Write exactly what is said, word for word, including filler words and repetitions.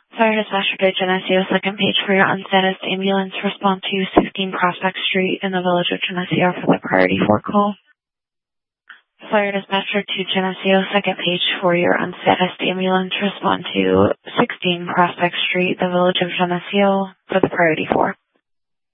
Fire dispatcher to Geneseo, second page for your unstatused ambulance. Respond to sixteen Prospect Street in the village of Geneseo for the priority four call. Fire dispatcher to Geneseo, second page for your unstatused ambulance. Respond to sixteen Prospect Street, the village of Geneseo for the priority four.